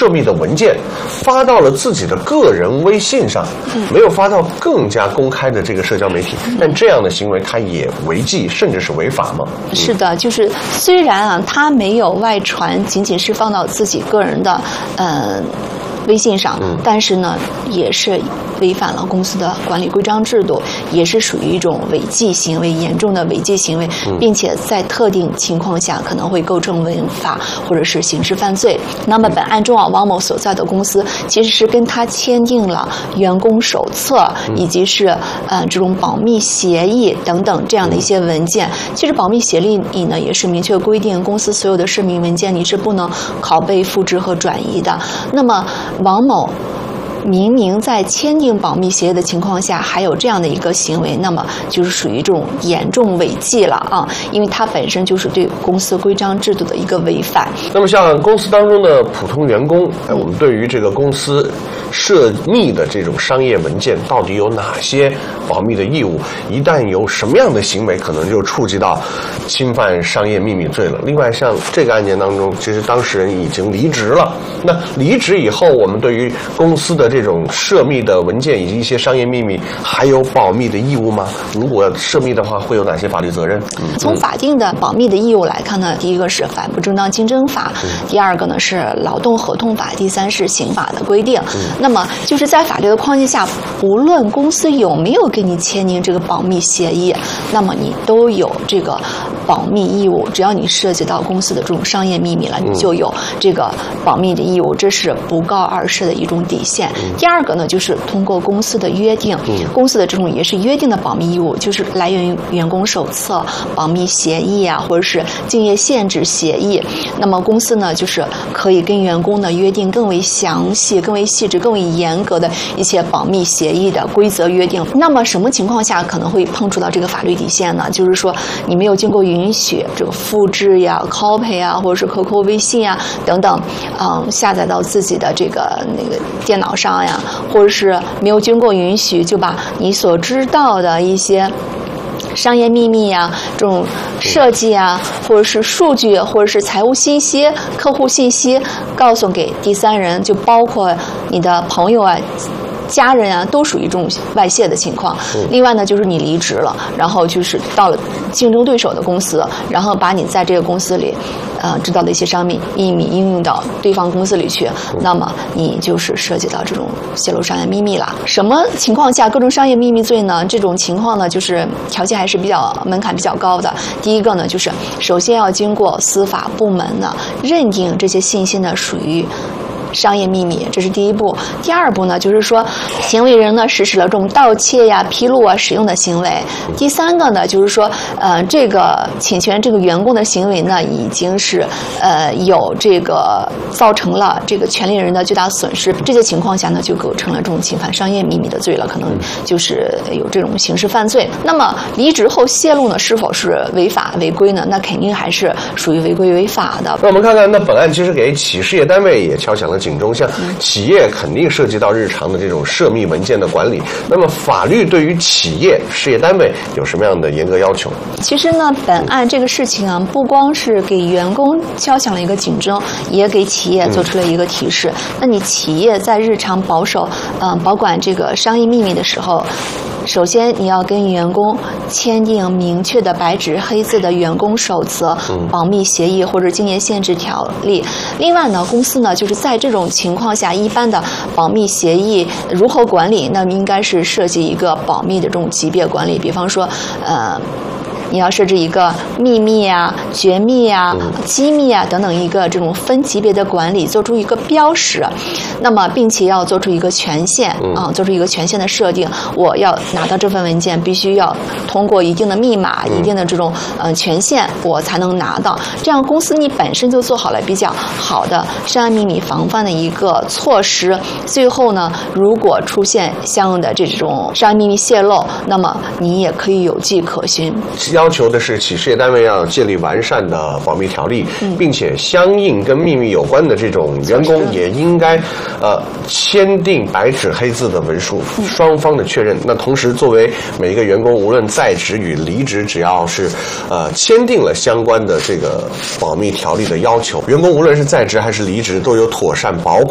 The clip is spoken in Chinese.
涉密的文件发到了自己的个人微信上，没有发到更加公开的这个社交媒体，但这样的行为它也违纪，甚至是违法吗？ 是的，就是虽然啊，它没有外传，仅仅是放到自己个人的微信上，但是呢，也是违反了公司的管理规章制度，也是属于一种违纪行为，严重的违纪行为，并且在特定情况下可能会构成违法或者是刑事犯罪。那么本案中啊，王某所在的公司其实是跟他签订了员工手册，以及是这种保密协议等等这样的一些文件。其实保密协议里呢，也是明确规定公司所有的涉密文件你是不能拷贝、复制和转移的。那么王某明明在签订保密协议的情况下还有这样的一个行为，那么就是属于这种严重违纪了啊，因为它本身就是对公司规章制度的一个违反。 那么像公司当中的普通员工，我们对于这个公司涉密的这种商业文件到底有哪些保密的义务？一旦有什么样的行为，可能就触及到侵犯商业秘密罪了。另外，像这个案件当中，其实当事人已经离职了。那离职以后，我们对于公司的这种涉密的文件以及一些商业秘密，还有保密的义务吗？如果涉密的话，会有哪些法律责任？ 从法定的保密的义务来看呢，第一个是反不正当竞争法，第二个呢是劳动合同法，第三是刑法的规定。那么就是在法律的框架下，不论公司有没有跟你签订这个保密协议，那么你都有这个保密义务。只要你涉及到公司的这种商业秘密了，你就有这个保密的义务，这是不告而释的一种底线。第二个呢，就是通过公司的约定，公司的这种也是约定的保密义务，就是来源于员工手册、保密协议啊，或者是竞业限制协议。那么公司呢，就是可以跟员工呢约定更为详细、更为细致、更为严格的一些保密协议的规则约定。那么什么情况下可能会碰触到这个法律底线呢？就是说你没有经过允许，这个复制呀、copy 啊，或者是 QQ、微信啊等等，下载到自己的这个电脑上呀，或者是没有经过允许就把你所知道的一些商业秘密呀、这种设计啊，或者是数据，或者是财务信息、客户信息告诉给第三人，就包括你的朋友啊、家人啊，都属于这种外泄的情况。另外呢，就是你离职了，然后就是到了竞争对手的公司，然后把你在这个公司里知道的一些商业秘密应用到对方公司里去，那么你就是涉及到这种泄露商业秘密了。什么情况下构成商业秘密罪呢？这种情况呢，就是条件还是门槛比较高的。第一个呢，就是首先要经过司法部门呢认定这些信息呢属于商业秘密，这是第一步。第二步呢，就是说行为人呢实施了这种盗窃呀、披露啊、使用的行为。第三个呢，就是说这个侵权这个员工的行为呢，已经是有这个造成了这个权利人的巨大损失。这些情况下呢，就构成了这种侵犯商业秘密的罪了，可能就是有这种刑事犯罪。那么离职后泄露呢，是否是违法违规呢？那肯定还是属于违规违法的。 那我们看看，那本案其实给企事业单位也敲响了警钟，像企业肯定涉及到日常的这种涉密文件的管理，那么法律对于企业事业单位有什么样的严格要求？ 其实呢，本案这个事情啊，不光是给员工敲响了一个警钟，也给企业做出了一个提示。那你企业在日常保管这个商业秘密的时候，首先你要跟员工签订明确的白纸黑字的员工守则、保密协议或者竞业限制条例。另外呢，公司呢就是在这种情况下，一般的保密协议如何管理，那么应该是设计一个保密的这种级别管理，比方说你要设置一个秘密啊、绝密啊、机密啊等等一个这种分级别的管理，做出一个标识。那么，并且要做出一个权限做出一个权限的设定。我要拿到这份文件，必须要通过一定的密码、一定的这种权限，我才能拿到。这样公司你本身就做好了比较好的商业秘密防范的一个措施。最后呢，如果出现相应的这种商业秘密泄露，那么你也可以有迹可循。 要求的是企事业单位要建立完善的保密条例，并且相应跟秘密有关的这种员工也应该签订白纸黑字的文书，双方的确认。那同时，作为每一个员工，无论在职与离职，只要是签订了相关的这个保密条例的要求，员工无论是在职还是离职，都有妥善保管